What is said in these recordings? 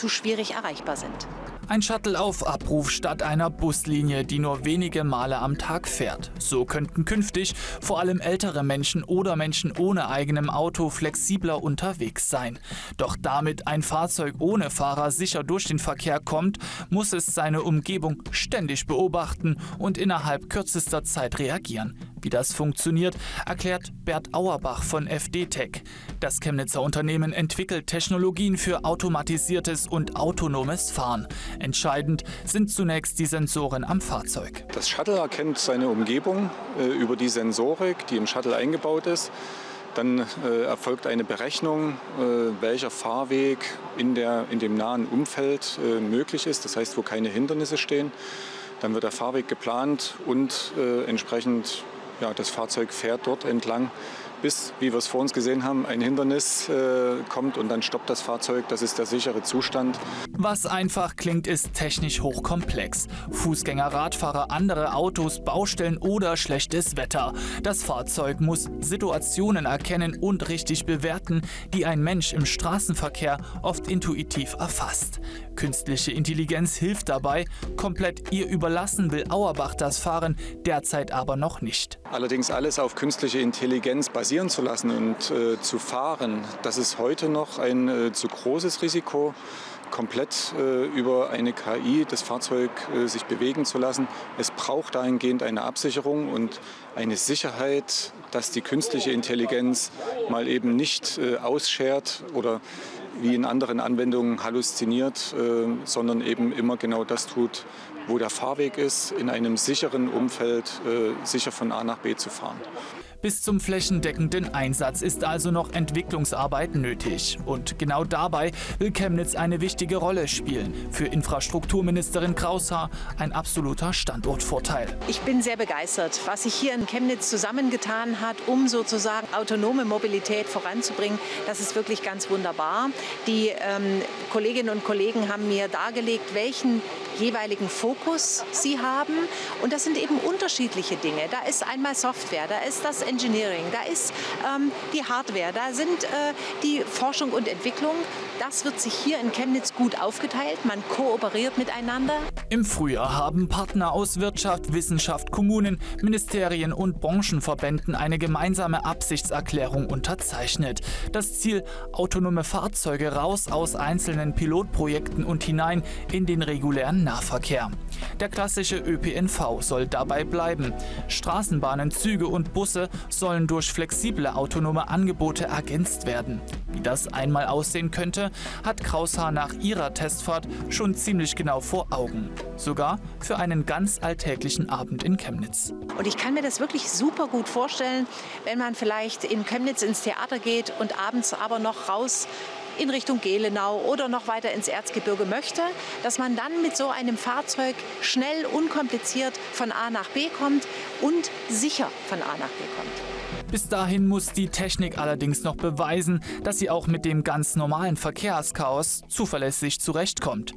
zu schwierig erreichbar sind. Ein Shuttle auf Abruf statt einer Buslinie, die nur wenige Male am Tag fährt. So könnten künftig vor allem ältere Menschen oder Menschen ohne eigenem Auto flexibler unterwegs sein. Doch damit ein Fahrzeug ohne Fahrer sicher durch den Verkehr kommt, muss es seine Umgebung ständig beobachten und innerhalb kürzester Zeit reagieren. Wie das funktioniert, erklärt Bert Auerbach von FD-Tech. Das Chemnitzer Unternehmen entwickelt Technologien für automatisiertes und autonomes Fahren. Entscheidend sind zunächst die Sensoren am Fahrzeug. Das Shuttle erkennt seine Umgebung über die Sensorik, die im Shuttle eingebaut ist. Dann erfolgt eine Berechnung, welcher Fahrweg in dem nahen Umfeld möglich ist, das heißt, wo keine Hindernisse stehen. Dann wird der Fahrweg geplant und entsprechend das Fahrzeug fährt dort entlang, bis, wie wir es vor uns gesehen haben, ein Hindernis kommt und dann stoppt das Fahrzeug. Das ist der sichere Zustand. Was einfach klingt, ist technisch hochkomplex. Fußgänger, Radfahrer, andere Autos, Baustellen oder schlechtes Wetter. Das Fahrzeug muss Situationen erkennen und richtig bewerten, die ein Mensch im Straßenverkehr oft intuitiv erfasst. Künstliche Intelligenz hilft dabei. Komplett ihr überlassen will Auerbach das Fahren derzeit aber noch nicht. Allerdings alles auf künstliche Intelligenz basieren zu lassen und zu fahren, das ist heute noch ein zu großes Risiko, komplett über eine KI das Fahrzeug sich bewegen zu lassen. Es braucht dahingehend eine Absicherung und eine Sicherheit, dass die künstliche Intelligenz mal eben nicht ausschert oder wie in anderen Anwendungen halluziniert, sondern eben immer genau das tut, wo der Fahrweg ist, in einem sicheren Umfeld sicher von A nach B zu fahren. Bis zum flächendeckenden Einsatz ist also noch Entwicklungsarbeit nötig. Und genau dabei will Chemnitz eine wichtige Rolle spielen. Für Infrastrukturministerin Kraushaar ein absoluter Standortvorteil. Ich bin sehr begeistert, was sich hier in Chemnitz zusammengetan hat, um sozusagen autonome Mobilität voranzubringen. Das ist wirklich ganz wunderbar. Die Kolleginnen und Kollegen haben mir dargelegt, welchen jeweiligen Fokus sie haben. Und das sind eben unterschiedliche Dinge. Da ist einmal Software, da ist das Engineering, da ist die Hardware, da sind die Forschung und Entwicklung. Das wird sich hier in Chemnitz gut aufgeteilt. Man kooperiert miteinander. Im Frühjahr haben Partner aus Wirtschaft, Wissenschaft, Kommunen, Ministerien und Branchenverbänden eine gemeinsame Absichtserklärung unterzeichnet. Das Ziel: autonome Fahrzeuge raus aus einzelnen Pilotprojekten und hinein in den regulären Nahverkehr. Der klassische ÖPNV soll dabei bleiben. Straßenbahnen, Züge und Busse sollen durch flexible autonome Angebote ergänzt werden. Wie das einmal aussehen könnte, hat Kraushaar nach ihrer Testfahrt schon ziemlich genau vor Augen. Sogar für einen ganz alltäglichen Abend in Chemnitz. Und ich kann mir das wirklich super gut vorstellen, wenn man vielleicht in Chemnitz ins Theater geht und abends aber noch raus in Richtung Gelenau oder noch weiter ins Erzgebirge möchte, dass man dann mit so einem Fahrzeug schnell, unkompliziert von A nach B kommt und sicher von A nach B kommt. Bis dahin muss die Technik allerdings noch beweisen, dass sie auch mit dem ganz normalen Verkehrschaos zuverlässig zurechtkommt.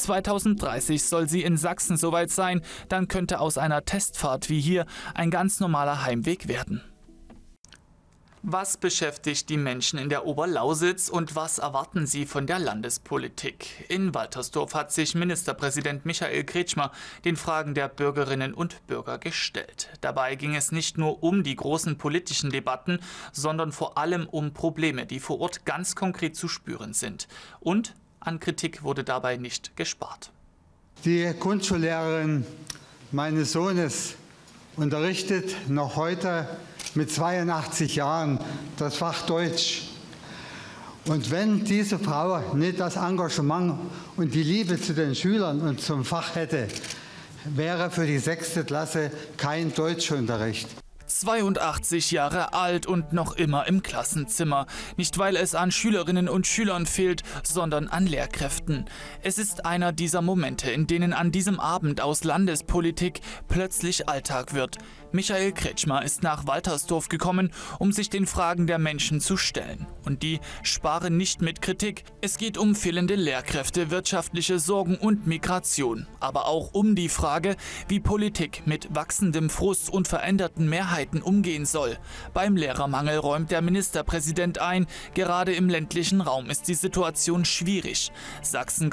2030 soll sie in Sachsen soweit sein, dann könnte aus einer Testfahrt wie hier ein ganz normaler Heimweg werden. Was beschäftigt die Menschen in der Oberlausitz und was erwarten sie von der Landespolitik? In Waltersdorf hat sich Ministerpräsident Michael Kretschmer den Fragen der Bürgerinnen und Bürger gestellt. Dabei ging es nicht nur um die großen politischen Debatten, sondern vor allem um Probleme, die vor Ort ganz konkret zu spüren sind. Und an Kritik wurde dabei nicht gespart. Die Grundschullehrerin meines Sohnes unterrichtet noch heute mit 82 Jahren das Fach Deutsch. Und wenn diese Frau nicht das Engagement und die Liebe zu den Schülern und zum Fach hätte, wäre für die 6. Klasse kein Deutschunterricht. 82 Jahre alt und noch immer im Klassenzimmer. Nicht, weil es an Schülerinnen und Schülern fehlt, sondern an Lehrkräften. Es ist einer dieser Momente, in denen an diesem Abend aus Landespolitik plötzlich Alltag wird. Michael Kretschmer ist nach Waltersdorf gekommen, um sich den Fragen der Menschen zu stellen. Und die sparen nicht mit Kritik. Es geht um fehlende Lehrkräfte, wirtschaftliche Sorgen und Migration. Aber auch um die Frage, wie Politik mit wachsendem Frust und veränderten Mehrheiten umgehen soll. Beim Lehrermangel räumt der Ministerpräsident ein, gerade im ländlichen Raum ist die Situation schwierig. Sachsen